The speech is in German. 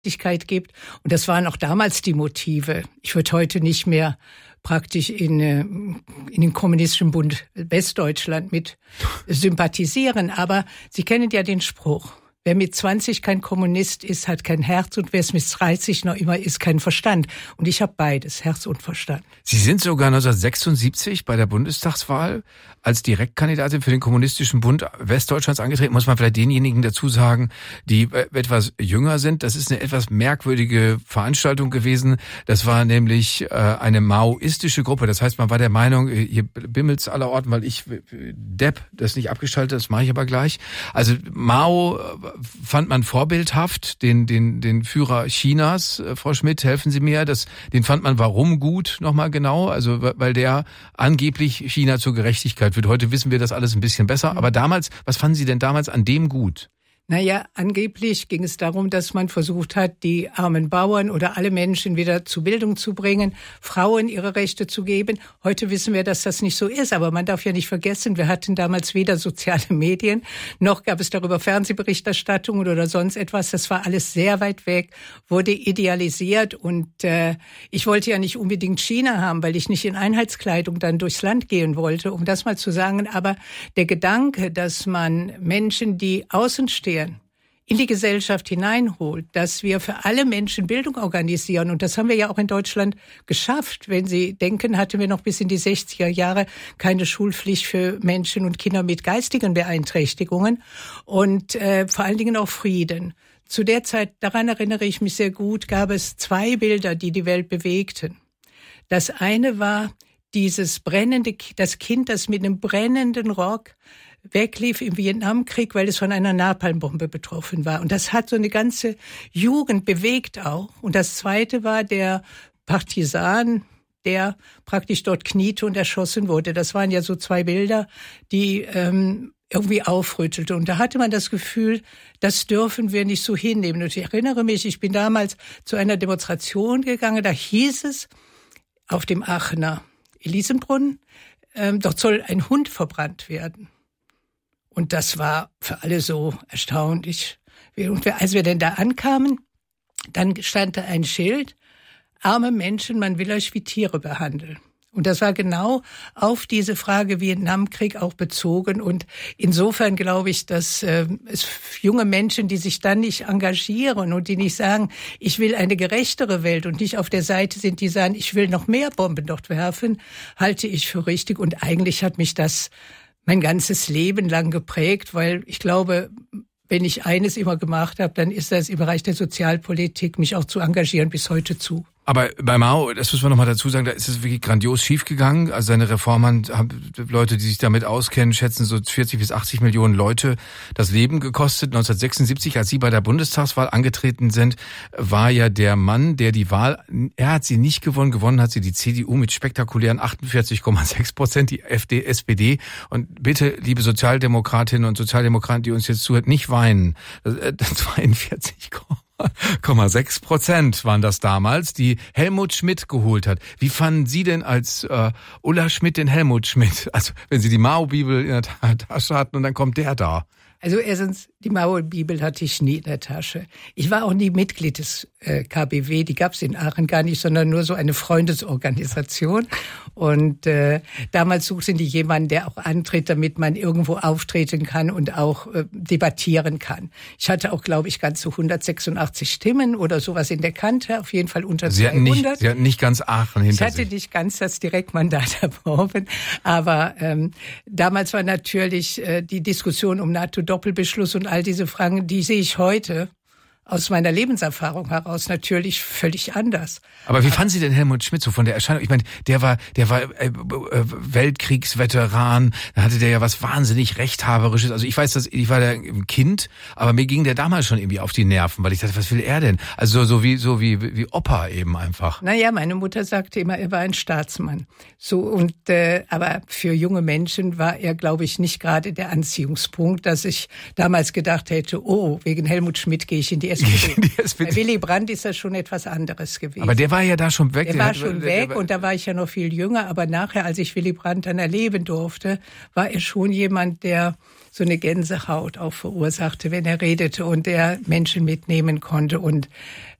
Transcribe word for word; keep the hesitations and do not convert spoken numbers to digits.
gibt. Und das waren auch damals die Motive. Ich würde heute nicht mehr praktisch in, in den Kommunistischen Bund Westdeutschland mit sympathisieren. Aber Sie kennen ja den Spruch: Wer mit zwanzig kein Kommunist ist, hat kein Herz, und wer es mit dreißig noch immer ist, kein Verstand. Und ich habe beides, Herz und Verstand. Sie sind sogar neunzehnhundertsechsundsiebzig bei der Bundestagswahl als Direktkandidatin für den Kommunistischen Bund Westdeutschlands angetreten. Muss man vielleicht denjenigen dazu sagen, die etwas jünger sind. Das ist eine etwas merkwürdige Veranstaltung gewesen. Das war nämlich äh, eine maoistische Gruppe. Das heißt, man war der Meinung, hier bimmelt's allerorten, weil ich Depp das nicht abgeschaltet, das mache ich aber gleich. Also Mao fand man vorbildhaft, den den den Führer Chinas, äh, Frau Schmidt, helfen Sie mir, das den fand man warum gut, nochmal genau, also weil der angeblich China zur Gerechtigkeit führt. Heute wissen wir das alles ein bisschen besser, aber damals, was fanden Sie denn damals an dem gut? Naja, angeblich ging es darum, dass man versucht hat, die armen Bauern oder alle Menschen wieder zu Bildung zu bringen, Frauen ihre Rechte zu geben. Heute wissen wir, dass das nicht so ist, aber man darf ja nicht vergessen, wir hatten damals weder soziale Medien, noch gab es darüber Fernsehberichterstattungen oder sonst etwas. Das war alles sehr weit weg, wurde idealisiert, und äh, ich wollte ja nicht unbedingt China haben, weil ich nicht in Einheitskleidung dann durchs Land gehen wollte, um das mal zu sagen. Aber der Gedanke, dass man Menschen, die außen stehen, in die Gesellschaft hineinholt, dass wir für alle Menschen Bildung organisieren. Und das haben wir ja auch in Deutschland geschafft. Wenn Sie denken, hatten wir noch bis in die sechziger Jahre keine Schulpflicht für Menschen und Kinder mit geistigen Beeinträchtigungen und äh, vor allen Dingen auch Frieden. Zu der Zeit, daran erinnere ich mich sehr gut, gab es zwei Bilder, die die Welt bewegten. Das eine war dieses brennende, das Kind, das mit einem brennenden Rock weglief im Vietnamkrieg, weil es von einer Napalmbombe betroffen war. Und das hat so eine ganze Jugend bewegt auch. Und das Zweite war der Partisan, der praktisch dort kniete und erschossen wurde. Das waren ja so zwei Bilder, die ähm, irgendwie aufrüttelte. Und da hatte man das Gefühl, das dürfen wir nicht so hinnehmen. Und ich erinnere mich, ich bin damals zu einer Demonstration gegangen, da hieß es auf dem Aachener Elisenbrunnen, ähm, dort soll ein Hund verbrannt werden. Und das war für alle so erstaunlich. Und als wir denn da ankamen, dann stand da ein Schild: Arme Menschen, man will euch wie Tiere behandeln. Und das war genau auf diese Frage Vietnamkrieg auch bezogen. Und insofern glaube ich, dass äh, es junge Menschen, die sich dann nicht engagieren und die nicht sagen, ich will eine gerechtere Welt, und nicht auf der Seite sind, die sagen, ich will noch mehr Bomben dort werfen, halte ich für richtig. Und eigentlich hat mich das mein ganzes Leben lang geprägt, weil ich glaube, wenn ich eines immer gemacht habe, dann ist das im Bereich der Sozialpolitik, mich auch zu engagieren, bis heute zu. Aber bei Mao, das muss man nochmal dazu sagen, da ist es wirklich grandios schiefgegangen. Also seine Reformen haben Leute, die sich damit auskennen, schätzen so vierzig bis achtzig Millionen Leute das Leben gekostet. neunzehnhundertsechsundsiebzig, als Sie bei der Bundestagswahl angetreten sind, war ja der Mann, der die Wahl, er hat sie nicht gewonnen, gewonnen hat sie die C D U mit spektakulären achtundvierzig Komma sechs Prozent, die F D, S P D. Und bitte, liebe Sozialdemokratinnen und Sozialdemokraten, die uns jetzt zuhört, nicht weinen. zweiundvierzig Komma sechs Prozent waren das damals, die Helmut Schmidt geholt hat. Wie fanden Sie denn als äh, Ulla Schmidt den Helmut Schmidt? Also wenn Sie die Mao-Bibel in der Tasche hatten und dann kommt der da. Also erstens, die Mao-Bibel hatte ich nie in der Tasche. Ich war auch nie Mitglied des äh, K B W, die gab es in Aachen gar nicht, sondern nur so eine Freundesorganisation. Und äh, damals suchten die jemanden, der auch antritt, damit man irgendwo auftreten kann und auch äh, debattieren kann. Ich hatte auch, glaube ich, ganze hundertsechsundachtzig Stimmen oder sowas in der Kante, auf jeden Fall unter Sie zweihundert. Hatten nicht, Sie hatten nicht ganz Aachen hinter sich. Ich hatte nicht ganz das Direktmandat erworben, aber ähm, damals war natürlich äh, die Diskussion um NATO-Doppelbeschluss und all diese Fragen, die sehe ich heute aus meiner Lebenserfahrung heraus natürlich völlig anders. Aber wie fanden Sie denn Helmut Schmidt so von der Erscheinung? Ich meine, der war, der war äh, äh, Weltkriegsveteran, da hatte der ja was wahnsinnig Rechthaberisches. Also ich weiß, dass ich war da ein Kind, aber mir ging der damals schon irgendwie auf die Nerven, weil ich dachte, was will er denn? Also so wie so wie wie Opa eben einfach. Naja, meine Mutter sagte immer, er war ein Staatsmann. So und äh, aber für junge Menschen war er, glaube ich, nicht gerade der Anziehungspunkt, dass ich damals gedacht hätte, oh, wegen Helmut Schmidt gehe ich in die S P D. Die S P D. Bei Willy Brandt ist das schon etwas anderes gewesen. Aber der war ja da schon weg. Der, der war hat, schon der, weg der, und da war ich ja noch viel jünger. Aber nachher, als ich Willy Brandt dann erleben durfte, war er schon jemand, der so eine Gänsehaut auch verursachte, wenn er redete und er Menschen mitnehmen konnte. Und